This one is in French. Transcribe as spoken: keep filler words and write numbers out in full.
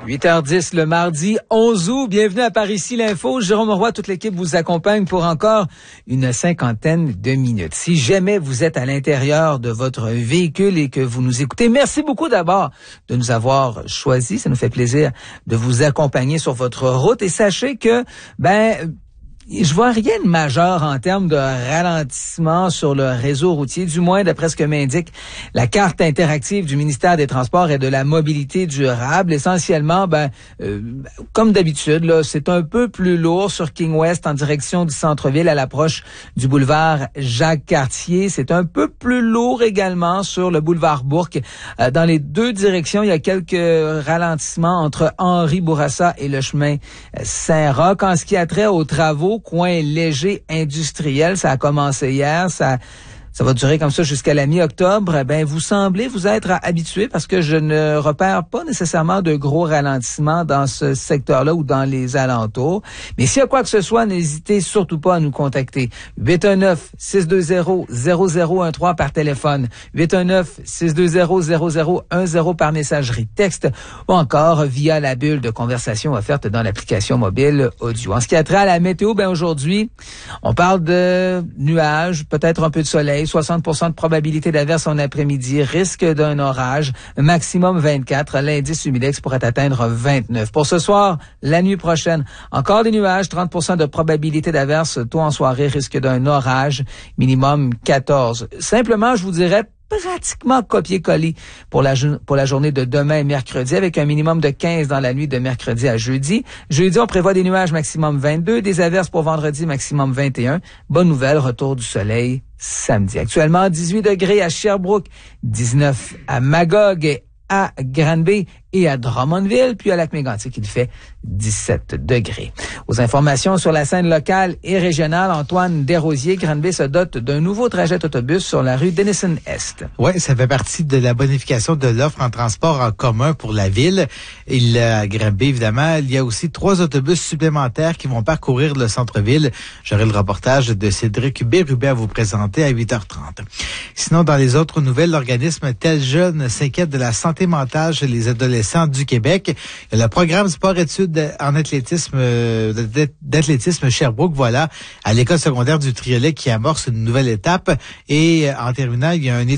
huit heures dix le mardi onze août. Bienvenue à Par ici l'info. Jérôme Roy, toute l'équipe vous accompagne pour encore une cinquantaine de minutes. Si jamais vous êtes à l'intérieur de votre véhicule et que vous nous écoutez, merci beaucoup d'abord de nous avoir choisis. Ça nous fait plaisir de vous accompagner sur votre route. Et sachez que, ben... je vois rien de majeur en termes de ralentissement sur le réseau routier, du moins d'après ce que m'indique la carte interactive du ministère des Transports et de la Mobilité durable. Essentiellement, ben, euh, comme d'habitude, là, c'est un peu plus lourd sur King West en direction du centre-ville à l'approche du boulevard Jacques-Cartier. C'est un peu plus lourd également sur le boulevard Bourque. Euh, dans les deux directions, il y a quelques ralentissements entre Henri Bourassa et le chemin Saint-Roch. En ce qui a trait aux travaux, coin léger industriel, ça a commencé hier, ça ça va durer comme ça jusqu'à la mi-octobre. Ben vous semblez vous être habitué parce que je ne repère pas nécessairement de gros ralentissements dans ce secteur-là ou dans les alentours. Mais s'il y a quoi que ce soit, n'hésitez surtout pas à nous contacter. huit un neuf, six deux zéro, zéro zéro un trois par téléphone, huit un neuf, six deux zéro, zéro zéro un zéro par messagerie texte ou encore via la bulle de conversation offerte dans l'application mobile audio. En ce qui a trait à la météo, ben aujourd'hui, on parle de nuages, peut-être un peu de soleil, soixante pour cent de probabilité d'averse en après-midi, risque d'un orage, maximum vingt-quatre. L'indice humidex pourrait atteindre vingt-neuf. Pour ce soir, la nuit prochaine, encore des nuages, trente pour cent de probabilité d'averse, tôt en soirée, risque d'un orage, minimum quatorze. Simplement, je vous dirais, pratiquement copier-coller pour la, pour la journée de demain et mercredi, avec un minimum de quinze dans la nuit de mercredi à jeudi. Jeudi, on prévoit des nuages maximum vingt-deux, des averses pour vendredi maximum vingt et un. Bonne nouvelle, retour du soleil samedi. Actuellement, dix-huit degrés à Sherbrooke, dix-neuf à Magog et à Granby et à Drummondville, puis à Lac-Mégantic, il fait dix-sept degrés. Aux informations sur la scène locale et régionale, Antoine Desrosiers, Granby se dote d'un nouveau trajet d'autobus sur la rue Denison-Est. Oui, ça fait partie de la bonification de l'offre en transport en commun pour la ville. Il à Granby, évidemment, il y a aussi trois autobus supplémentaires qui vont parcourir le centre-ville. J'aurai le reportage de Cédric Bérubé à vous présenter à huit heures trente. Sinon, dans les autres nouvelles, l'organisme Tel Jeune s'inquiète de la santé mentale chez les adolescents du Québec. Le programme sport-études en athlétisme, euh, d'athlétisme Sherbrooke, voilà, à l'école secondaire du Triolet qui amorce une nouvelle étape. Et en terminant, il y a un